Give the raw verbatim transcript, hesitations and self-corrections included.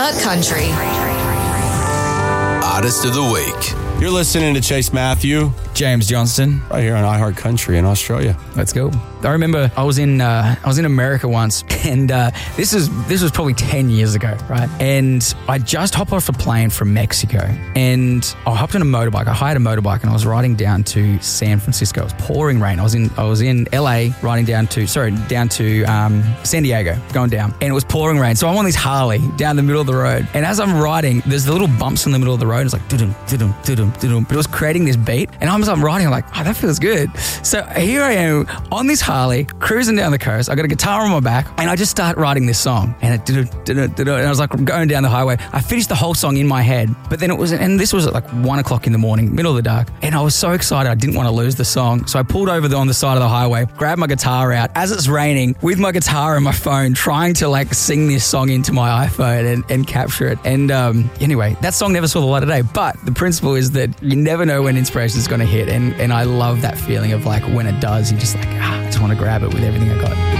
iHeart Country. Artist of the Week. You're listening to Chase Matthew, James Johnston, right here on iHeart Country in Australia. Let's go. I remember I was in uh, I was in America once, and uh, this is this was probably ten years ago, right? And I just hopped off a plane from Mexico, and I hopped on a motorbike. I hired a motorbike, and I was riding down to San Francisco. It was pouring rain. I was in I was in L A, riding down to sorry down to um, San Diego, going down, and it was pouring rain. So I'm on this Harley down the middle of the road, and as I'm riding, there's the little bumps in the middle of the road. It's like doo-dum, doo-dum, doo-dum, doo-dum. But it was creating this beat, and I'm, I'm riding. I'm like, oh, that feels good. So here I am on this Harley, cruising down the coast. I got a guitar on my back, and I just start writing this song. And it did it, did it, did it, and I was like going down the highway. I finished the whole song in my head, but then it was, and this was at like one o'clock in the morning, middle of the dark, and I was so excited. I didn't want to lose the song, so I pulled over the, on the side of the highway, grabbed my guitar out as it's raining with my guitar and my phone, trying to like sing this song into my iPhone and, and capture it. And um, anyway, that song never saw the light of day. But the principle is that you never know when inspiration is going to hit, and and I love that feeling of like when it does, you just like, ah, I just want to grab it with everything I got.